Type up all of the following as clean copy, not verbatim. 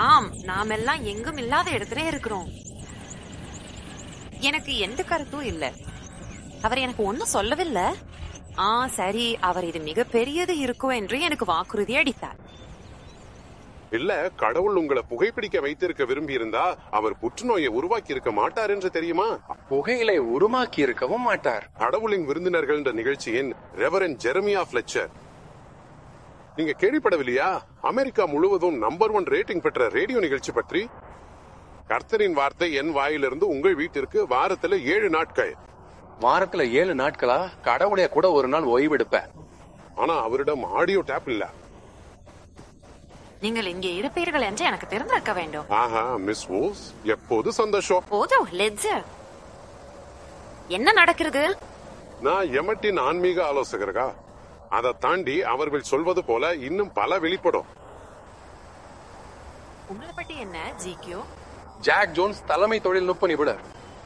ஆம், நாமெல்லாம் எங்கும் இல்லாத இடத்துல இருக்கிறோம். எனக்கு எந்த கருத்தும் இல்ல. அவர் எனக்கு ஒன்னும் சொல்லவில்லை. சரி, அவர் இது மிக பெரியது இருக்கும் என்று எனக்கு வாக்குறுதி அளித்தார். இல்ல, கடவுள் உங்களை புகைப்பிடிக்க வைத்திருக்க விரும்பி இருந்தா அவர் புற்றுநோயை உருவாக்கி இருக்க மாட்டார் என்று தெரியுமா? புகையிலை உருவாக்கி இருக்கவும் மாட்டார். கடவுளின் விருந்தினர்கள் என்ற நிகழ்ச்சியின் ரெவரண்ட் ஜெரமியா ஃபிளெச்சர். நீங்க கேள்விப்படவில்லையா? அமெரிக்கா முழுவதும் நம்பர் 1 ரேட்டிங் பெற்ற ரேடியோ நிகழ்ச்சி பற்றி. கர்த்தரின் வார்த்தை என் வாயிலிருந்து உங்கள் வீட்டிற்கு வாரத்துல 7 நாட்கள். வாரத்துல 7 நாட்களா? கடவுளைய கூட ஒரு நாள் ஓய்வெடுப்பேன். ஆனா அவரிடம் ஆடியோ டேப் இல்ல. நீங்கள் இங்கே இருப்பீர்கள் என்று எனக்கு தெரிந்திருக்க வேண்டும். ஆஹா, மிஸ் வோஸ், எப்போது சந்தோஷம். போதோ லெட்ஜர், என்ன நடக்கிறது? நான் எமட்டின் ஆன்மீக ஆலோசகர்களா. அதை தாண்டி அவர்கள் சொல்வது போல இன்னும் பல வெளிப்படும். உங்களை பற்றி என்ன ஜிக்யூ? ஜாக் ஜோன்ஸ் தலைமை தொழில்நுட்ப நிபுணர்.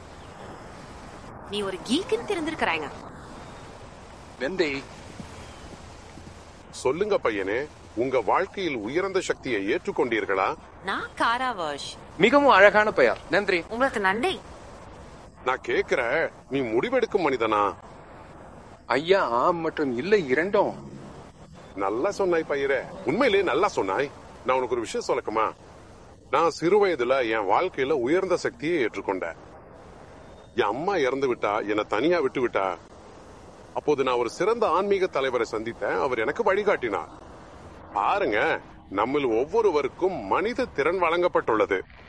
நீ ஒரு கீக்குன்னு தெரிந்திருக்கிறாங்க. வெந்தை சொல்லுங்க பையனே, உங்க வாழ்க்கையில் உயர்ந்த சக்தியை ஏற்றுக்கொண்டீர்களா? நான் காராவாஷ். மிகவும் அழகான பெயர். நன்றி. உங்களுக்கு நன்றி. நான் கேக்குற, நீ முடிவெடுக்கும் மனிதனா? ஐயா, ஆம் மற்றும் இல்லை இரண்டும். நல்லா சொன்னாய் பையரே, உண்மையிலே நல்லா சொன்னாய். நான் உனக்கு ஒரு விஷயம் சொல்லக்குமா? நான் சிறு வயதுல என் வாழ்க்கையில உயர்ந்த சக்தியை ஏற்றுக்கொண்டேன். என் அம்மா இறந்து விட்டா, என்னை தனியா விட்டு விட்டா. அப்போது நான் ஒரு சிறந்த ஆன்மீக தலைவரை சந்தித்தேன். அவர் எனக்கு வழிகாட்டினார். பாருங்க, நம்மில் ஒவ்வொருவருக்கும் மனித திறன் வழங்கப்பட்டுள்ளது.